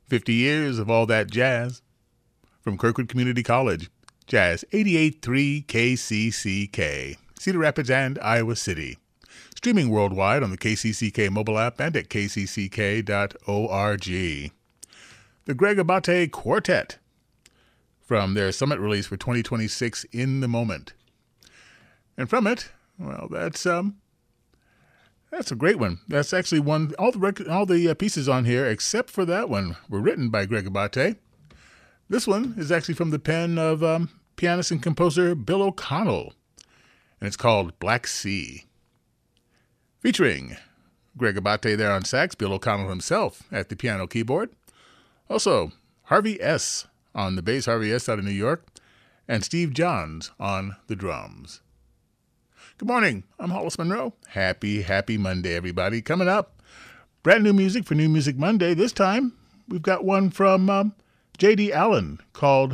50 years of all that jazz. From Kirkwood Community College, Jazz 88.3 KCCK, Cedar Rapids and Iowa City. Streaming worldwide on the KCCK mobile app and at kcck.org. The Greg Abate Quartet, from their Summit release for 2026, In the Moment. And from it, well, that's a great one. That's actually one. All the pieces on here, except for that one, were written by Greg Abate. This one is actually from the pen of pianist and composer Bill O'Connell, and it's called Black Sea. Featuring Greg Abate there on sax, Bill O'Connell himself at the piano keyboard. Also, Harvey S. on the bass, Harvey S. out of New York, and Steve Johns on the drums. Good morning, I'm Hollis Monroe. Happy Monday, everybody. Coming up, brand new music for New Music Monday. This time, we've got one from J.D. Allen called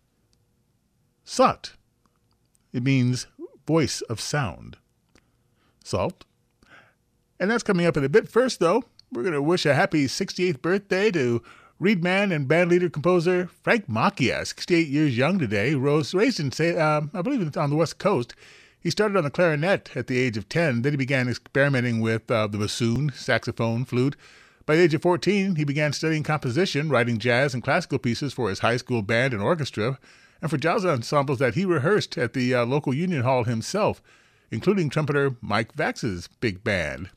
Salt. It means voice of sound. Salt. And that's coming up in a bit. First, though, we're going to wish a happy 68th birthday to reed man and bandleader composer Frank Macchia, 68 years young today, raised in, I believe, on the West Coast. He started on the clarinet at the age of 10. Then he began experimenting with the bassoon, saxophone, flute. By the age of 14, he began studying composition, writing jazz and classical pieces for his high school band and orchestra, and for jazz ensembles that he rehearsed at the local Union Hall himself, including trumpeter Mike Vax's big band.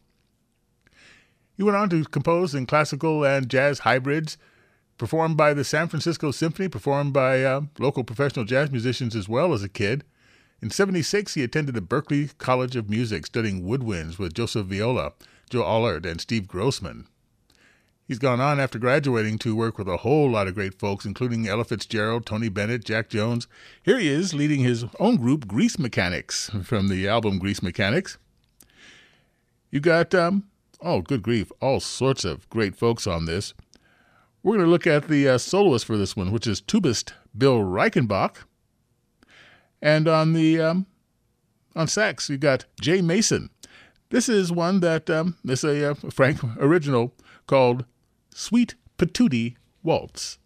He went on to compose in classical and jazz hybrids, performed by the San Francisco Symphony, performed by local professional jazz musicians as well as a kid. In 1976, he attended the Berklee College of Music, studying woodwinds with Joseph Viola, Joe Allard, and Steve Grossman. He's gone on after graduating to work with a whole lot of great folks, including Ella Fitzgerald, Tony Bennett, Jack Jones. Here he is leading his own group, Grease Mechanics, from the album Grease Mechanics. You got, good grief, all sorts of great folks on this. We're going to look at the soloist for this one, which is tubist Bill Reichenbach. And on the on sax, you got Jay Mason. This is one that is a Frank original called Sweet Patootie Waltz.